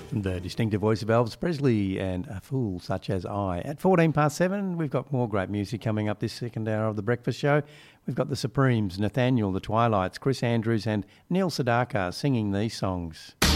The distinctive voice of Elvis Presley and A Fool Such As I. At 7:14, we've got more great music coming up this second hour of The Breakfast Show. We've got the Supremes, Nathaniel, The Twilights, Chris Andrews and Neil Sedaka singing these songs.